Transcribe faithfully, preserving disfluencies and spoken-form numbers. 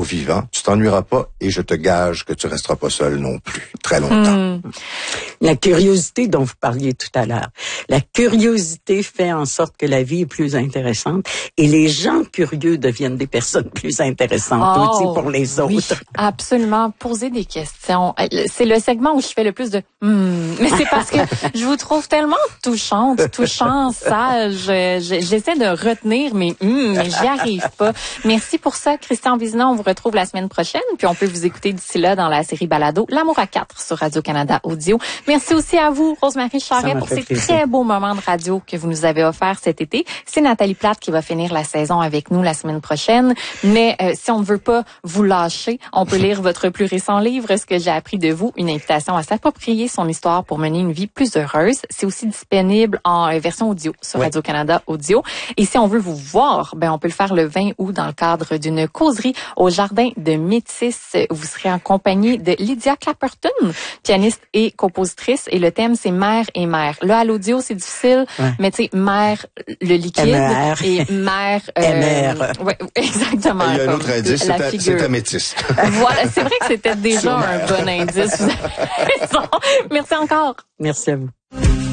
vivant, tu t'ennuieras pas et je te gage que tu resteras pas seul non plus, très longtemps. Mmh. La curiosité dont vous parliez tout à l'heure, la curiosité fait en sorte que la vie est plus intéressante et les gens curieux deviennent des personnes plus intéressantes oh, aussi pour les autres. Oui, absolument. Poser des questions. C'est le segment où je fais le plus de hmm. Mais c'est parce que je vous trouve tellement touchante, touchant, sage. J'essaie de retenir mes hmm, mais j'y arrive pas. Merci pour ça, Christian Vizina. On vous retrouve la semaine prochaine, puis on peut vous écouter d'ici là dans la série Balado L'amour à quatre sur Radio-Canada Audio. Merci aussi à vous, Rosemary Charret, pour ces plaisir. Très beaux moments de radio que vous nous avez offerts cet été. C'est Nathalie Plate qui va finir la saison avec nous la semaine prochaine. Mais euh, si on ne veut pas vous lâcher, on peut lire votre plus récent livre, Ce que j'ai appris de vous, une invitation à s'approprier son histoire pour mener une vie plus heureuse. C'est aussi disponible en euh, version audio sur oui. Radio-Canada Audio. Et si on veut vous voir, ben on peut le faire le vingt août dans le cadre d'une causerie au Jardin de Métis. Vous serez en compagnie de Lydia Clapperton, pianiste et compositrice. Et le thème, c'est mère et mère. Là, à l'audio, c'est difficile, ouais. mais tu sais, mère, le liquide, M R. Et mère... Euh, M R. Ouais, exactement. Il y a un autre indice, c'est ta métisse. Voilà, c'est vrai que c'était déjà un bon indice. Vous avez raison. Merci encore. Merci à vous.